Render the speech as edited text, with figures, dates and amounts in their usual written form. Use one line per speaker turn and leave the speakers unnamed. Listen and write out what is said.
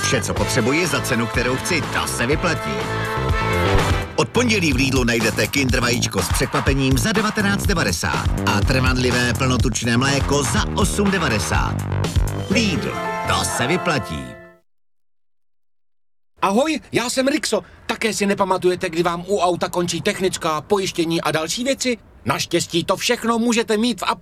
Vše, co potřebuji za cenu, kterou chci, to se vyplatí. Od pondělí v Lidlu najdete Kinder vajíčko s překvapením za 19,90 a trvanlivé plnotučné mléko za 8,90. Lidl, to se vyplatí.
Ahoj, já jsem Rixo. Také si nepamatujete, kdy vám u auta končí technická, pojištění a další věci? Naštěstí to všechno můžete mít v aplikaci